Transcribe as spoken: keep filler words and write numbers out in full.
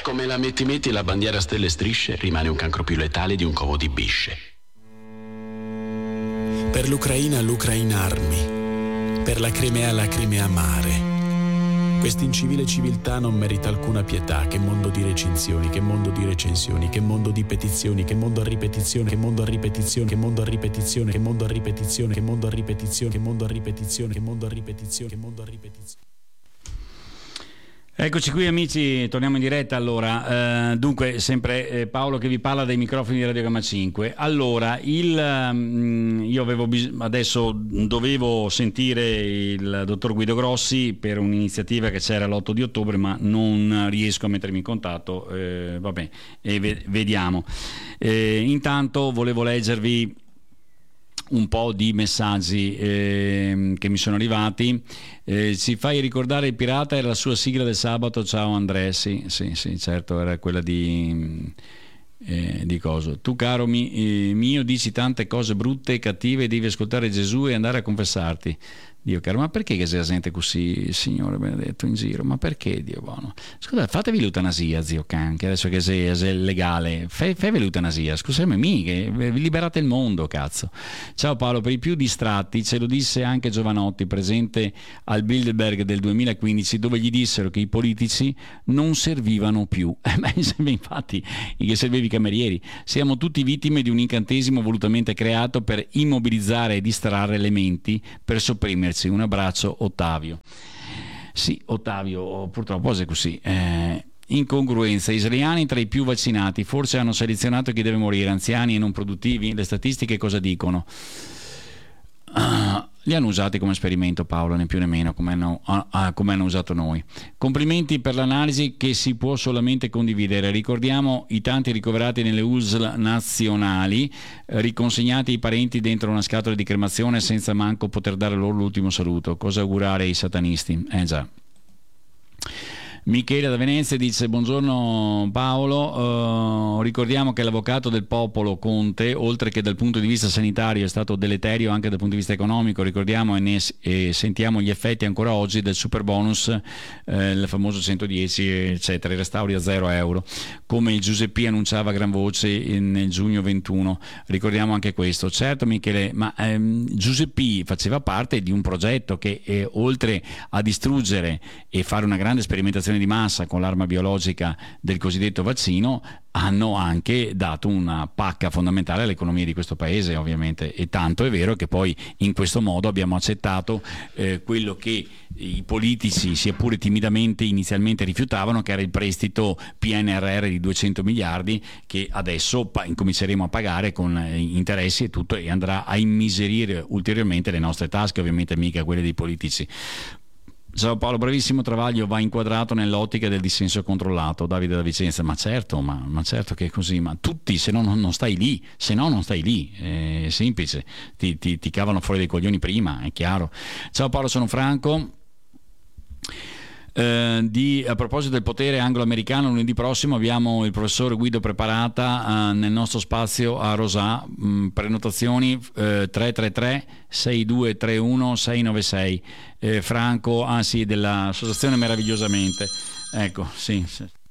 Come la metti metti la bandiera a stelle e strisce rimane un cancro più letale di un covo di bisce. Per l'Ucraina l'Ucraina armi, per la Crimea la Crimea mare. Quest'incivile civiltà non merita alcuna pietà. Che mondo di recinzioni, che mondo di recensioni, che mondo di petizioni, che mondo a ripetizione, che mondo a ripetizione, che mondo a ripetizione, che mondo a ripetizione, che mondo a ripetizione, che mondo a ripetizione, che mondo a ripetizione, che mondo a ripetizione. Eccoci qui amici, torniamo in diretta allora, eh, dunque sempre eh, Paolo che vi parla dai microfoni di Radio Gamma cinque. Allora, il, mh, io avevo bis- adesso dovevo sentire il dottor Guido Grossi per un'iniziativa che c'era l'otto di ottobre, ma non riesco a mettermi in contatto, eh, vabbè, e ve- vediamo. Eh, intanto volevo leggervi un po' di messaggi eh, che mi sono arrivati. Eh, ci fai ricordare il pirata, era la sua sigla del sabato, ciao Andrea. Sì, sì, sì, certo, era quella di eh, di coso. Tu caro mi, eh, mio dici tante cose brutte e cattive, devi ascoltare Gesù e andare a confessarti. Dio caro, ma perché che sia gente così, Signore benedetto, in giro? Ma perché, Dio buono? Scusa, fatevi l'eutanasia, zio can, che adesso che sei, sei legale, fai, fai l'eutanasia, scusami, che vi liberate il mondo, cazzo. Ciao Paolo, per i più distratti, ce lo disse anche Giovanotti, presente al Bilderberg del duemilaquindici, dove gli dissero che i politici non servivano più. Eh, ma infatti, che servivi i camerieri. Siamo tutti vittime di un incantesimo volutamente creato per immobilizzare e distrarre le menti, per sopprimerci. Un abbraccio Ottavio. Sì, Ottavio, purtroppo è così. Eh, incongruenza, israeliani tra i più vaccinati, forse hanno selezionato chi deve morire, anziani e non produttivi. Le statistiche cosa dicono? Uh, li hanno usati come esperimento, Paolo, né più né meno, come hanno, uh, come hanno usato noi. Complimenti per l'analisi che si può solamente condividere. Ricordiamo i tanti ricoverati nelle U S L nazionali, eh, riconsegnati ai parenti dentro una scatola di cremazione senza manco poter dare loro l'ultimo saluto. Cosa augurare ai satanisti? Eh già. Michele da Venezia dice: buongiorno Paolo, uh, ricordiamo che l'avvocato del popolo Conte, oltre che dal punto di vista sanitario, è stato deleterio anche dal punto di vista economico. Ricordiamo e, ne, e sentiamo gli effetti ancora oggi del super bonus, eh, il famoso centodieci eccetera, i restauri a zero euro, come il Giuseppi annunciava a gran voce nel giugno ventuno. Ricordiamo anche questo. Certo Michele, ma ehm, Giuseppi faceva parte di un progetto che eh, oltre a distruggere e fare una grande sperimentazione di massa con l'arma biologica del cosiddetto vaccino, hanno anche dato una pacca fondamentale all'economia di questo paese, ovviamente, e tanto è vero che poi in questo modo abbiamo accettato eh, quello che i politici, sia pure timidamente, inizialmente rifiutavano, che era il prestito P N R R di duecento miliardi, che adesso pa- incominceremo a pagare con eh, interessi e tutto, e andrà a immiserire ulteriormente le nostre tasche, ovviamente mica quelle dei politici. Ciao Paolo, bravissimo travaglio, va inquadrato nell'ottica del dissenso controllato. Davide da Vicenza, ma certo, ma, ma certo che è così, ma tutti, se no non, non stai lì, se no non stai lì, è semplice, ti, ti, ti cavano fuori dei coglioni prima, è chiaro. Ciao Paolo, sono Franco. Eh, di, a proposito del potere anglo-americano, lunedì prossimo abbiamo il professor Guido Preparata eh, nel nostro spazio a Rosà. Mh, prenotazioni eh, tre tre tre sei due tre uno sei nove sei. eh, Franco, ah sì, dell'associazione Meravigliosamente, ecco, sì, sì.